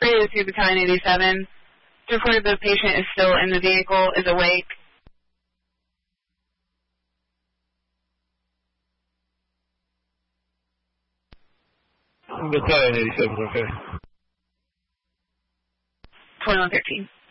Radio to Battalion 87. It's reported the patient is still in the vehicle, is awake. Battalion 87, okay. 2113.